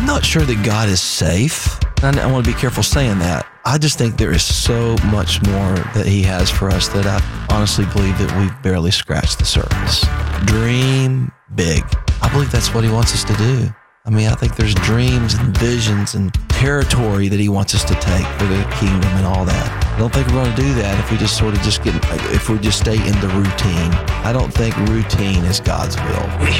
I'm not sure that God is safe. I want to be careful saying that. I just think there is so much more that he has for us that I honestly believe that we've barely scratched the surface. Dream big. I believe that's what he wants us to do. I mean, I think there's dreams and visions and territory that he wants us to take for the kingdom and all that. I don't think we're going to do that if we just sort of if we just stay in the routine. I don't think routine is God's will.